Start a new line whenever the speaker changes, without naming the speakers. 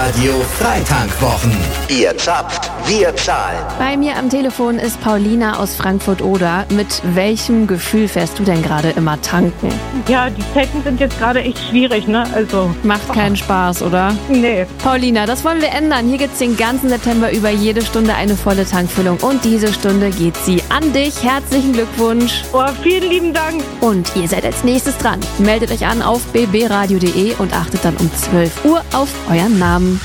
Radio Freitankwwochen. Ihr zapft, wir zahlen.
Bei mir am Telefon ist Paulina aus Frankfurt-Oder. Mit welchem Gefühl fährst du denn gerade immer tanken?
Ja, die Zeiten sind jetzt gerade echt schwierig, ne? Also
Macht keinen Spaß, oder?
Nee.
Paulina, das wollen wir ändern. Hier gibt's den ganzen September über jede Stunde eine volle Tankfüllung. Und diese Stunde geht sie an dich. Herzlichen Glückwunsch.
Oh, vielen lieben Dank.
Und ihr seid als nächstes dran. Meldet euch an auf bbradio.de und achtet dann um 12 Uhr auf euren Namen.